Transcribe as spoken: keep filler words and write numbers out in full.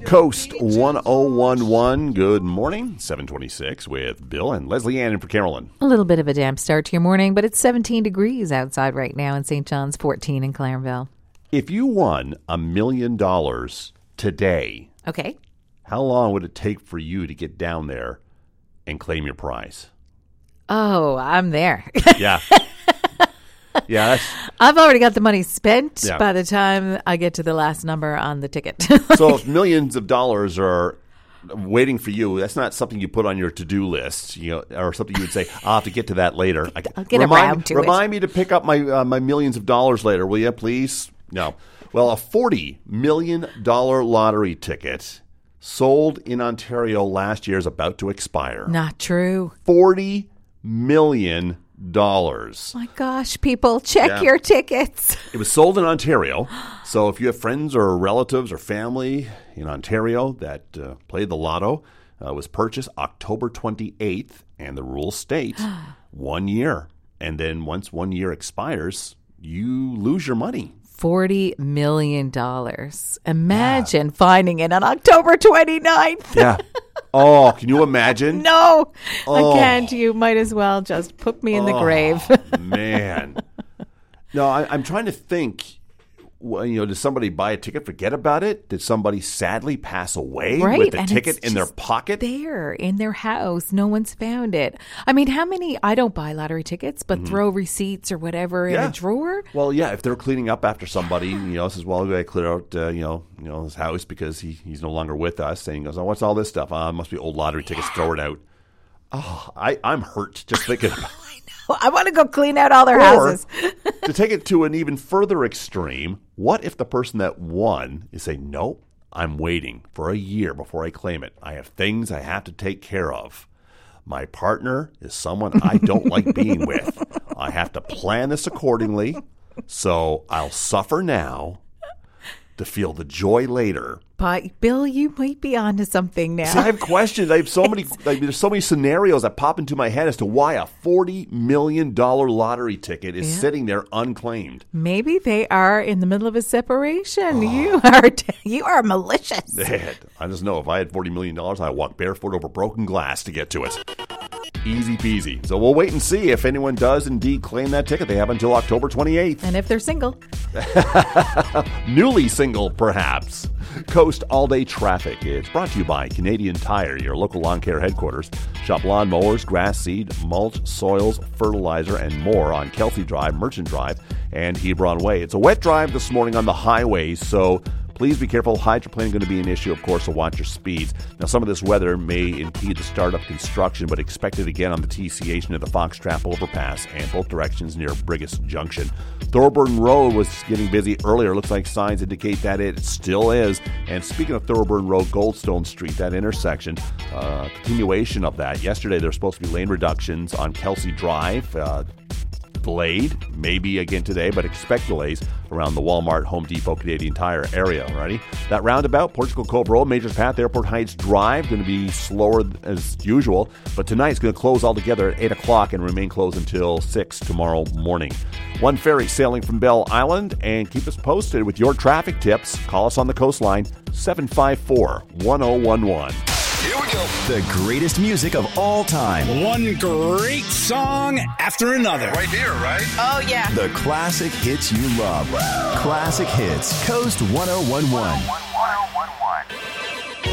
Coast one oh one one. Good morning. seven twenty-six with Bill and Leslie Ann in for Carolyn. A little bit of a damp start to your morning, but it's seventeen degrees outside right now in Saint John's, fourteen in Clarenville. If you won a million dollars today, Okay. how long would it take for you to get down there and claim your prize? Oh, I'm there. Yeah. Yeah, that's, I've already got the money spent Yeah. by the time I get to the last number on the ticket. so if millions of dollars are waiting for you, that's not something you put on your to-do list, you know, or something you would say, I'll have to get to that later. I, I'll get remind, around to remind it. me to pick up my uh, my millions of dollars later, will you, please? No. Well, a forty million dollars lottery ticket sold in Ontario last year is about to expire. Not true. forty million dollars. My gosh, people, check Yeah. your tickets. It was sold in Ontario, so if you have friends or relatives or family in Ontario that uh, played the lotto, uh, it was purchased October twenty-eighth, and the rules state one year. And then once one year expires, you lose your money. forty million dollars. Imagine yeah. finding it on October twenty-ninth. Yeah. Oh, can you imagine? No, oh. I can't. You might as well just put me in the oh, grave. Man. No, I, I'm trying to think. Well, you know, did somebody buy a ticket, forget about it? Did somebody sadly pass away right. with the and ticket it's in their pocket? There, in their house. No one's found it. I mean, how many, I don't buy lottery tickets, but mm-hmm. throw receipts or whatever yeah. in a drawer? Well, yeah, if they're cleaning up after somebody, you know, says, well, I clear out, uh, you know, you know, his house because he, he's no longer with us. And he goes, oh, what's all this stuff? Uh, must be old lottery tickets, yeah. throw it out. Oh, I, I'm hurt just thinking about it. I want to go clean out all their or, houses. To take it to an even further extreme, what if the person that won is saying, no, I'm waiting for a year before I claim it. I have things I have to take care of. My partner is someone I don't like being with. I have to plan this accordingly, so I'll suffer now to feel the joy later. But Bill, you might be onto something now. See, I have questions. I have so many. Like, there's so many scenarios that pop into my head as to why a forty million dollars lottery ticket is yeah. sitting there unclaimed. Maybe they are in the middle of a separation. Oh. You are you are malicious. Man, I just know if I had forty million dollars, I'd walk barefoot over broken glass to get to it. Easy peasy. So we'll wait and see if anyone does indeed claim that ticket. They have until October twenty-eighth. And if they're single. Newly single, perhaps. Coast All-Day Traffic. It's brought to you by Canadian Tire, your local lawn care headquarters. Shop lawn mowers, grass seed, mulch, soils, fertilizer, and more on Kelsey Drive, Merchant Drive, and Hebron Way. It's a wet drive this morning on the highways, so please be careful. Hydroplane going to be an issue, of course, so watch your speeds. Now, some of this weather may impede the start of construction, but expect it again on the T C H near the Fox Trap Overpass and both directions near Brigus Junction. Thorburn Road was getting busy earlier. Looks like signs indicate that it still is. And speaking of Thorburn Road, Goldstone Street, that intersection, uh, continuation of that. Yesterday, there were supposed to be lane reductions on Kelsey Drive. Uh, delayed, maybe again today, but expect delays around the Walmart, Home Depot, Canadian Tire area. Alrighty, that roundabout, Portugal Cove Road, Majors Path, Airport Heights Drive, going to be slower as usual, but tonight's going to close altogether at eight o'clock and remain closed until six tomorrow morning. One ferry sailing from Bell Island, and keep us posted with your traffic tips. Call us on the coastline, seven five four, one oh one one. Here we go. The greatest music of all time. One great song after another. Right here, right? Oh, yeah. The classic hits you love. Classic Hits, Coast one oh one one.